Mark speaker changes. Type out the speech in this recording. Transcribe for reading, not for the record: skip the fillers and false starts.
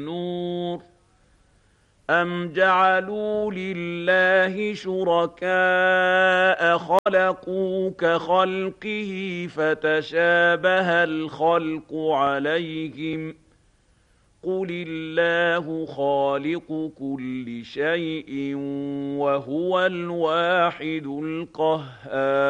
Speaker 1: النُّورِ أَمْ جَعَلُوا لِلَّهِ شُرَكَاءَ خَلَقُوا كَخَلْقِهِ فَتَشَابَهَ الْخَلْقُ عَلَيْهِمْ ۚ قُلِ اللَّهُ خَالِقُ كُلِّ شَيْءٍ وَهُوَ الْوَاحِدُ الْقَهَّارُ